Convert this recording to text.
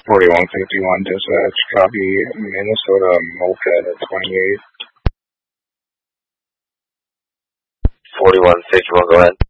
4151 dispatch, copy Minnesota moped at 28. 4151, go ahead.